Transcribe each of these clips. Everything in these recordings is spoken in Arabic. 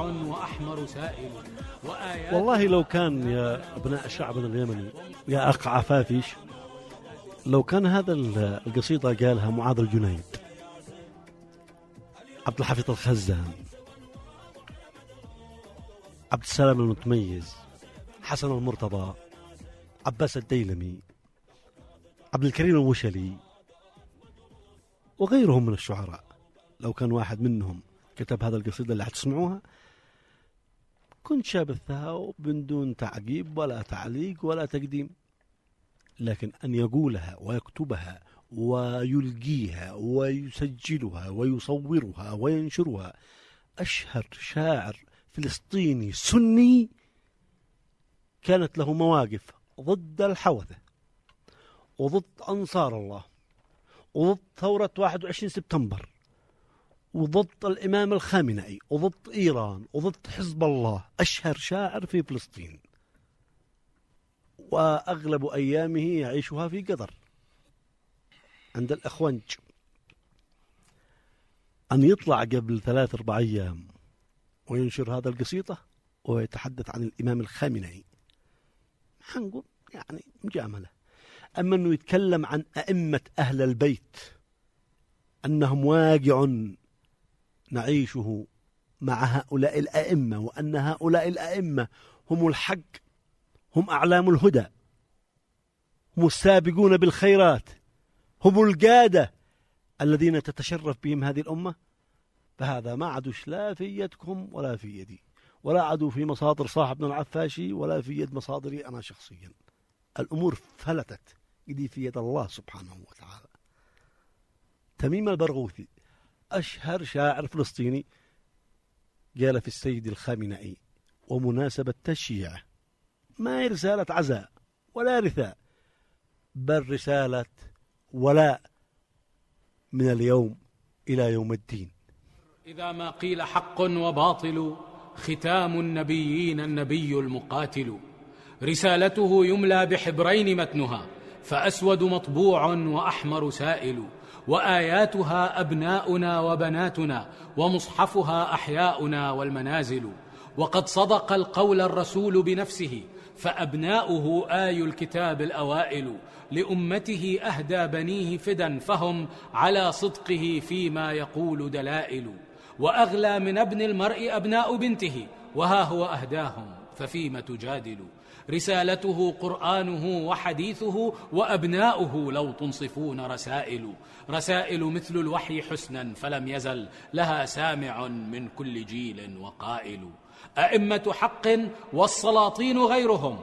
وأحمر سائل وآيات. والله لو كان يا أبناء شعبنا اليمني يا أخ عفافيش، لو كان هذا القصيدة قالها معاذ الجنيد، عبد الحفيظ الخزان، عبد السلام المتميز، حسن المرتضى، عباس الديلمي، عبد الكريم المشلي وغيرهم من الشعراء، لو كان واحد منهم كتب هذا القصيدة اللي حتسمعوها كنت شابثها من دون تعقيب ولا تعليق ولا تقديم. لكن أن يقولها ويكتبها ويلقيها ويسجلها ويصورها وينشرها أشهر شاعر فلسطيني سني كانت له مواقف ضد الحوثة وضد أنصار الله وضد ثورة 21 سبتمبر وضد الإمام الخامنئي وضد إيران وضد حزب الله، أشهر شاعر في فلسطين، وأغلب أيامه يعيشها في قطر عند الأخوانج. أن يطلع قبل 3-4 أيام وينشر هذا القصيدة ويتحدث عن الإمام الخامنئي، حنقول يعني مجاملة. أما أنه يتكلم عن أئمة أهل البيت أنهم واقع نعيشه مع هؤلاء الأئمة، وأن هؤلاء الأئمة هم الحق، هم أعلام الهدى، هم السابقون بالخيرات، هم القادة الذين تتشرف بهم هذه الأمة، فهذا ما عدوش لا في يدكم ولا في يدي، ولا عدو في مصادر صاحبنا العفاشي ولا في يد مصادري أنا شخصيا. الأمور فلتت إيدي في يد الله سبحانه وتعالى. تميم البرغوثي أشهر شاعر فلسطيني قال في السيد الخامنئي ومناسبة تشييعه ما هي رسالة عزاء ولا رثاء، بل رسالة ولاء من اليوم إلى يوم الدين. إذا ما قيل حق وباطل ختام النبيين النبي المقاتل، رسالته يملى بحبرين متنها، فأسود مطبوع وأحمر سائل، وآياتها أبناؤنا وبناتنا، ومصحفها أحياؤنا والمنازل. وقد صدق القول الرسول بنفسه، فأبناؤه آي الكتاب الأوائل، لأمته أهدى بنيه فدا، فهم على صدقه فيما يقول دلائل. وأغلى من ابن المرء أبناء بنته، وها هو أهداهم ففيم تجادل. رسالته قرآنه وحديثه، وأبناؤه لو تنصفون رسائل. رسائل مثل الوحي حسنا، فلم يزل لها سامع من كل جيل وقائل. أئمة حق والسلاطين غيرهم،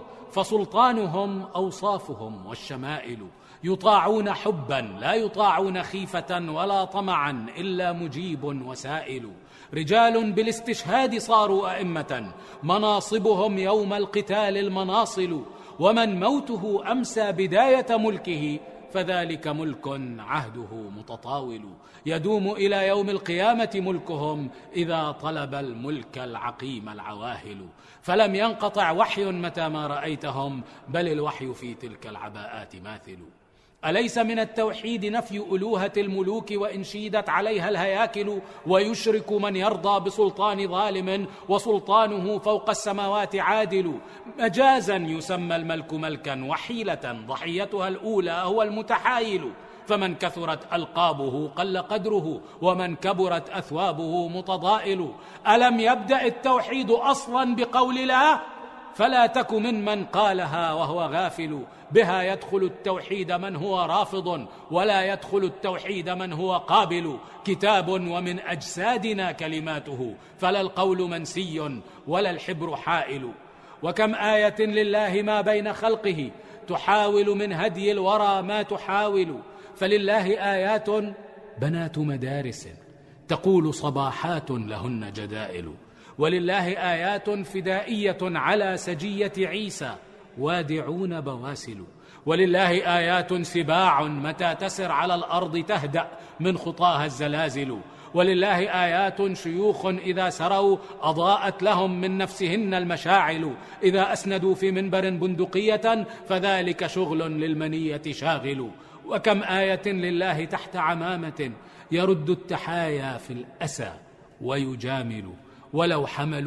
فسلطانهم أوصافهم والشمائل. يطاعون حبا لا يطاعون خيفة، ولا طمعا إلا مجيب وسائل. رجال بالاستشهاد صاروا أئمة، مناصبهم يوم القتال المناصل. ومن موته أمسى بداية ملكه، فذلك ملك عهده متطاول. يدوم إلى يوم القيامة ملكهم، إذا طلب الملك العقيم العواهل. فلم ينقطع وحي متى ما رأيتهم، بل الوحي في تلك العباءات ماثل. أليس من التوحيد نفي ألوهة الملوك وإن شيدت عليها الهياكل، ويشرك من يرضى بسلطان ظالم، وسلطانه فوق السماوات عادل. مجازا يسمى الملك ملكا، وحيلة ضحيتها الأولى هو المتحايل. فمن كثرت ألقابه قل قدره، ومن كبرت أثوابه متضائل. ألم يبدأ التوحيد أصلا بقول لا؟ فلا تك ممن قالها وهو غافل. بها يدخل التوحيد من هو رافض، ولا يدخل التوحيد من هو قابل. كتاب ومن أجسادنا كلماته، فلا القول منسي ولا الحبر حائل. وكم آية لله ما بين خلقه، تحاول من هدي الورى ما تحاول. فلله آيات بنات مدارس، تقول صباحات لهن جدائل. ولله آيات فدائية على سجية عيسى، وادعون بواسل. ولله آيات سباع متى تسر على الأرض تهدأ من خطاها الزلازل. ولله آيات شيوخ إذا سروا أضاءت لهم من نفسهن المشاعل. إذا أسندوا في منبر بندقية، فذلك شغل للمنية شاغل. وكم آية لله تحت عمامة، يرد التحايا في الأسى ويجامل. ولو حملوا